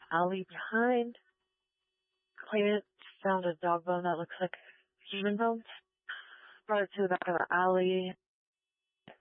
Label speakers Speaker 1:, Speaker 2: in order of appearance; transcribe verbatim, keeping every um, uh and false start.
Speaker 1: alley behind. Cleaned it, found a dog bone that looks like human bone. Brought it to the back of the alley.